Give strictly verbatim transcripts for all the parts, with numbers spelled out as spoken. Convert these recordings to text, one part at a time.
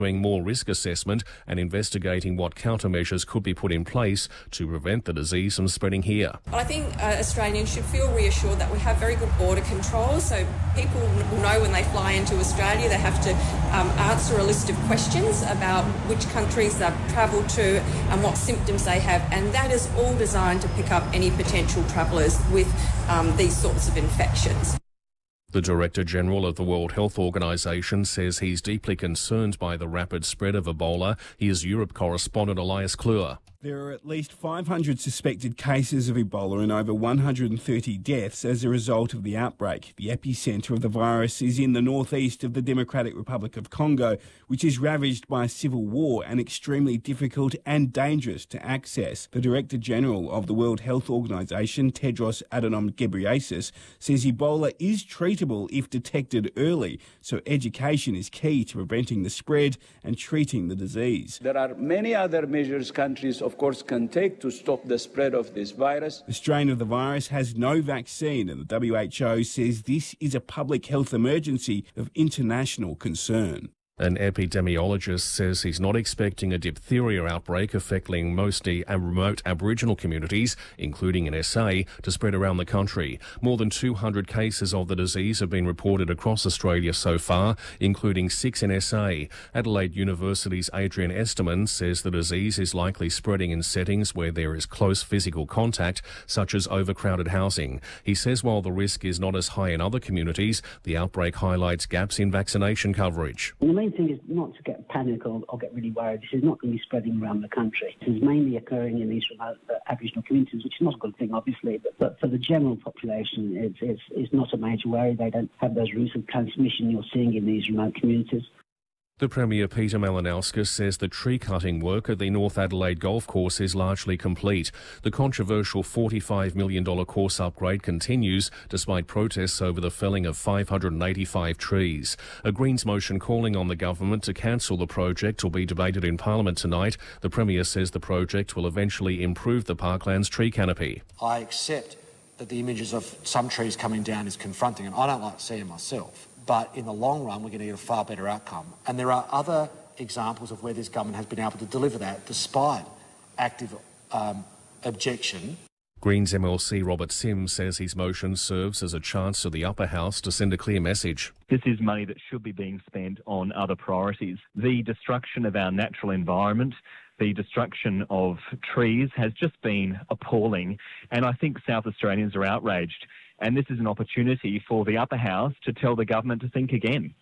doing more risk assessment and investigating what countermeasures could be put in place to prevent the disease from spreading here. I think uh, Australians should feel reassured that we have very good border control, so people will know when they fly into Australia they have to um, answer a list of questions about which countries they've travelled to and what symptoms they have, and that is all designed to pick up any potential travellers with um, these sorts of infections. The Director General of the World Health Organization says he's deeply concerned by the rapid spread of Ebola. Here's Europe correspondent Elias Kleur. There are at least five hundred suspected cases of Ebola and over one hundred thirty deaths as a result of the outbreak. The epicentre of the virus is in the northeast of the Democratic Republic of Congo, which is ravaged by civil war and extremely difficult and dangerous to access. The Director General of the World Health Organization, Tedros Adhanom Ghebreyesus, says Ebola is treatable if detected early, so education is key to preventing the spread and treating the disease. There are many other measures countries of course can take to stop the spread of this virus. The strain of the virus has no vaccine, and the W H O says this is a public health emergency of international concern. An epidemiologist says he's not expecting a diphtheria outbreak affecting mostly remote Aboriginal communities, including in S A, to spread around the country. More than two hundred cases of the disease have been reported across Australia so far, including six in S A. Adelaide University's Adrian Esterman says the disease is likely spreading in settings where there is close physical contact, such as overcrowded housing. He says while the risk is not as high in other communities, the outbreak highlights gaps in vaccination coverage. The main thing is not to get panic or, or get really worried. This is not going to be spreading around the country. This is mainly occurring in these remote uh, Aboriginal communities, which is not a good thing, obviously, but, but for the general population, it's, it's, it's not a major worry. They don't have those routes of transmission you're seeing in these remote communities. The Premier Peter Malinauskas says the tree cutting work at the North Adelaide Golf Course is largely complete. The controversial forty-five million dollars course upgrade continues despite protests over the felling of five hundred eighty-five trees. A Greens motion calling on the government to cancel the project will be debated in Parliament tonight. The Premier says the project will eventually improve the parkland's tree canopy. I accept that the images of some trees coming down is confronting, and I don't like to see them myself. But in the long run, we're going to get a far better outcome. And there are other examples of where this government has been able to deliver that despite active um, objection. Greens M L C Robert Sims says his motion serves as a chance to the upper house to send a clear message. This is money that should be being spent on other priorities. The destruction of our natural environment, the destruction of trees has just been appalling, and I think South Australians are outraged. And this is an opportunity for the upper house to tell the government to think again.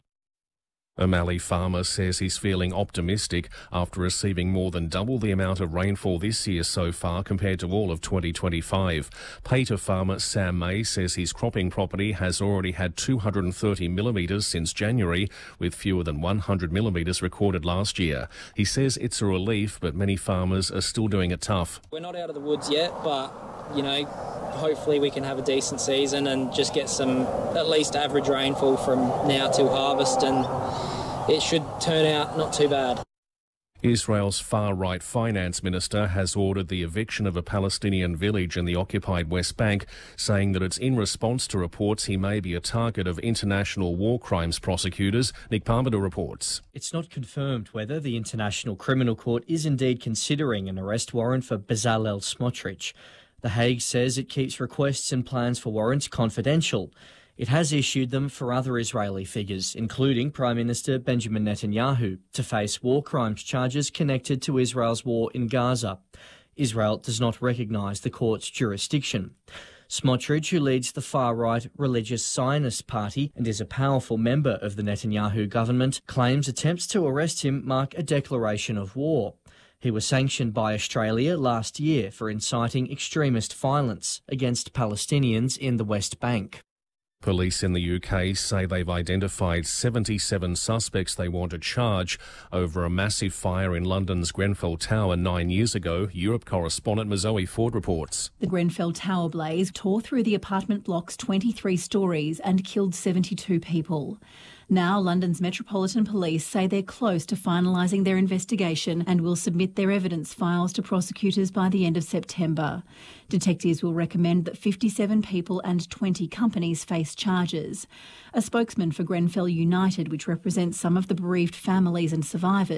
A Mallee farmer says he's feeling optimistic after receiving more than double the amount of rainfall this year so far compared to all of twenty twenty-five. Pater farmer Sam May says his cropping property has already had two hundred thirty millimetres since January, with fewer than one hundred millimetres recorded last year. He says it's a relief, but many farmers are still doing it tough. We're not out of the woods yet, but, you know, hopefully we can have a decent season and just get some at least average rainfall from now till harvest, and it should turn out not too bad. Israel's far-right finance minister has ordered the eviction of a Palestinian village in the occupied West Bank, saying that it's in response to reports he may be a target of international war crimes prosecutors. Nick Parmenter reports. It's not confirmed whether the International Criminal Court is indeed considering an arrest warrant for Bezalel Smotrich. The Hague says it keeps requests and plans for warrants confidential. It has issued them for other Israeli figures, including Prime Minister Benjamin Netanyahu, to face war crimes charges connected to Israel's war in Gaza. Israel does not recognise the court's jurisdiction. Smotrich, who leads the far-right religious Zionist party and is a powerful member of the Netanyahu government, claims attempts to arrest him mark a declaration of war. He was sanctioned by Australia last year for inciting extremist violence against Palestinians in the West Bank. Police in the U K say they've identified seventy-seven suspects they want to charge over a massive fire in London's Grenfell Tower nine years ago. Europe correspondent Mazoe Ford reports. The Grenfell Tower blaze tore through the apartment block's twenty-three stories and killed seventy-two people. Now, London's Metropolitan Police say they're close to finalising their investigation and will submit their evidence files to prosecutors by the end of September. Detectives will recommend that fifty-seven people and twenty companies face charges. A spokesman for Grenfell United, which represents some of the bereaved families and survivors,